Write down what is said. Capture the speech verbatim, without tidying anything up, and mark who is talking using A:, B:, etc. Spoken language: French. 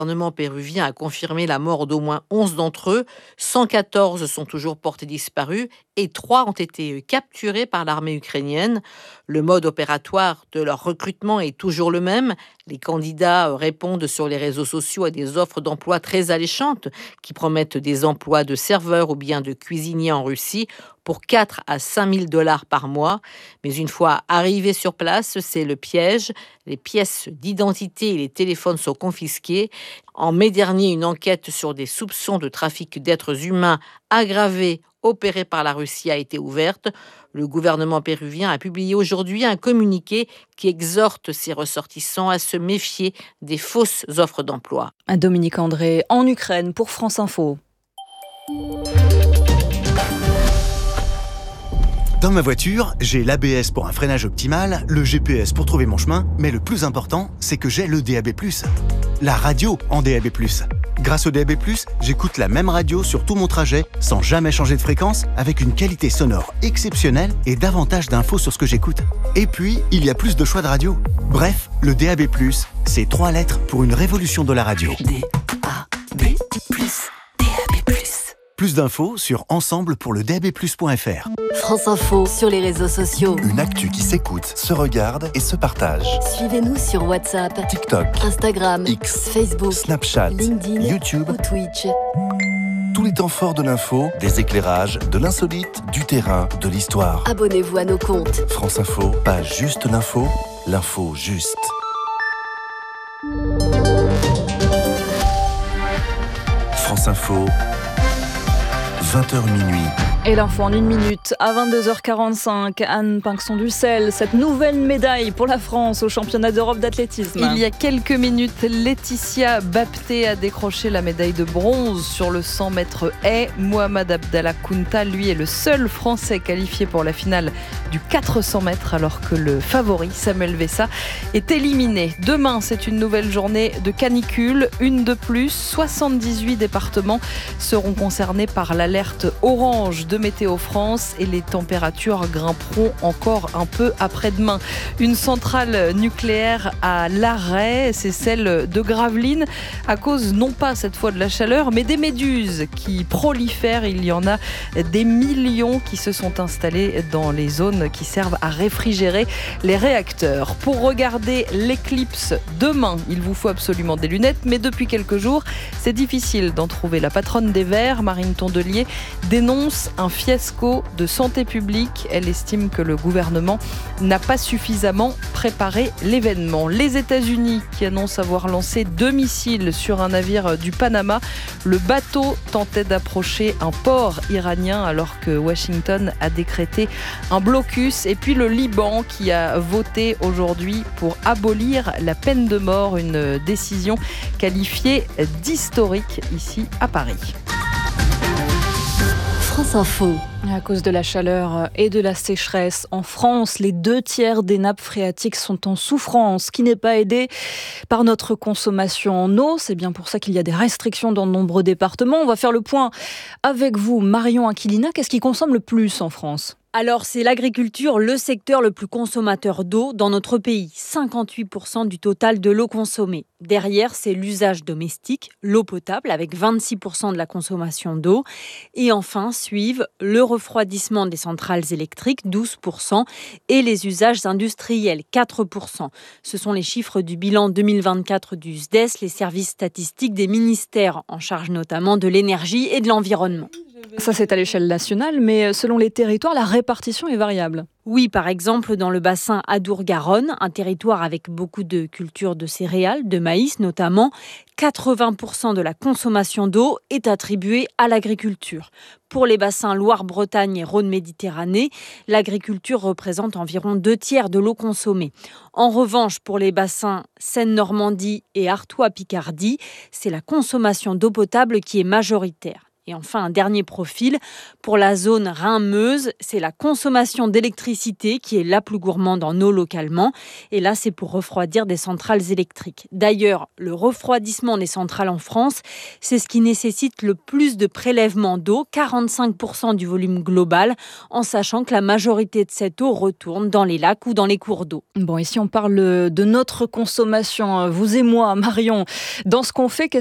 A: Le gouvernement péruvien a confirmé la mort d'au moins onze d'entre eux, cent quatorze sont toujours portés disparus et trois ont été capturés par l'armée ukrainienne. Le mode opératoire de leur recrutement est toujours le même. Les candidats répondent sur les réseaux sociaux à des offres d'emploi très alléchantes qui promettent des emplois de serveurs ou bien de cuisiniers en Russie pour quatre à cinq mille dollars par mois. Mais une fois arrivés sur place, c'est le piège. Les pièces d'identité et les téléphones sont confisqués. En mai dernier, une enquête sur des soupçons de trafic d'êtres humains aggravés opérés par la Russie a été ouverte. Le gouvernement péruvien a publié aujourd'hui un communiqué qui exhorte ses ressortissants à se méfier des fausses offres d'emploi.
B: Dominique André en Ukraine pour France Info.
C: Dans ma voiture, j'ai l'A B S pour un freinage optimal, le G P S pour trouver mon chemin, mais le plus important, c'est que j'ai le D A B plus. La radio en D A B plus. Grâce au D A B plus, j'écoute la même radio sur tout mon trajet, sans jamais changer de fréquence, avec une qualité sonore exceptionnelle et davantage d'infos sur ce que j'écoute. Et puis, il y a plus de choix de radio. Bref, le D A B plus, c'est trois lettres pour une révolution de la radio.
D: D A B plus, D A B plus.
C: Plus d'infos sur ensemble pour le D A B plus point F R.
D: France Info sur les réseaux sociaux.
E: Une actu qui s'écoute, se regarde et se partage.
D: Suivez-nous sur WhatsApp,
E: TikTok,
D: Instagram,
E: X,
D: Facebook,
E: Snapchat,
D: LinkedIn,
E: YouTube
D: ou Twitch.
E: Tous les temps forts de l'info, des éclairages, de l'insolite, du terrain, de l'histoire.
D: Abonnez-vous à nos comptes.
E: France Info, pas juste l'info, l'info juste. France Info, vingt heures minuit.
B: Et l'info en une minute, à vingt-deux heures quarante-cinq, Anne Pinxon-Dussel, cette nouvelle médaille pour la France au championnat d'Europe d'athlétisme.
F: Il y a quelques minutes, Laetitia Bapté a décroché la médaille de bronze sur le cent mètres haies. Mohamed Abdallah Kounta, lui, est le seul Français qualifié pour la finale du quatre cents mètres, alors que le favori, Samuel Vessa, est éliminé. Demain, c'est une nouvelle journée de canicule, une de plus. soixante-dix-huit départements seront concernés par l'alerte orange de Météo France et les températures grimperont encore un peu après-demain. Une centrale nucléaire à l'arrêt, c'est celle de Gravelines, à cause non pas cette fois de la chaleur, mais des méduses qui prolifèrent. Il y en a des millions qui se sont installées dans les zones qui servent à réfrigérer les réacteurs. Pour regarder l'éclipse demain, il vous faut absolument des lunettes, mais depuis quelques jours, c'est difficile d'en trouver. La patronne des Verts, Marine Tondelier, dénonce un fiasco de santé publique. Elle estime que le gouvernement n'a pas suffisamment préparé l'événement. Les États-Unis qui annoncent avoir lancé deux missiles sur un navire du Panama. Le bateau tentait d'approcher un port iranien alors que Washington a décrété un blocus. Et puis le Liban qui a voté aujourd'hui pour abolir la peine de mort, une décision qualifiée d'historique ici à Paris.
D: France Info.
B: À cause de la chaleur et de la sécheresse, en France, les deux tiers des nappes phréatiques sont en souffrance, ce qui n'est pas aidé par notre consommation en eau. C'est bien pour ça qu'il y a des restrictions dans de nombreux départements. On va faire le point avec vous, Marion Aquilina. Qu'est-ce qui consomme le plus en France ?
G: Alors, c'est l'agriculture, le secteur le plus consommateur d'eau dans notre pays. cinquante-huit pour cent du total de l'eau consommée. Derrière, c'est l'usage domestique, l'eau potable, avec vingt-six pour cent de la consommation d'eau. Et enfin, suivent le refroidissement des centrales électriques, douze pour cent, et les usages industriels, quatre pour cent. Ce sont les chiffres du bilan deux mille vingt-quatre du S D E S, les services statistiques des ministères, en charge notamment de l'énergie et de l'environnement.
B: Ça, c'est à l'échelle nationale, mais selon les territoires, la répartition est variable.
G: Oui, par exemple, dans le bassin Adour-Garonne, un territoire avec beaucoup de cultures de céréales, de maïs notamment, quatre-vingts pour cent de la consommation d'eau est attribuée à l'agriculture. Pour les bassins Loire-Bretagne et Rhône-Méditerranée, l'agriculture représente environ deux tiers de l'eau consommée. En revanche, pour les bassins Seine-Normandie et Artois-Picardie, c'est la consommation d'eau potable qui est majoritaire. Et enfin, un dernier profil. Pour la zone Rhin-Meuse, c'est la consommation d'électricité qui est la plus gourmande en eau localement. Et là, c'est pour refroidir des centrales électriques. D'ailleurs, le refroidissement des centrales en France, c'est ce qui nécessite le plus de prélèvement d'eau, quarante-cinq pour cent du volume global, en sachant que la majorité de cette eau retourne dans les lacs ou dans les cours d'eau.
B: Bon, ici on parle de notre consommation, vous et moi, Marion. Dans ce qu'on fait,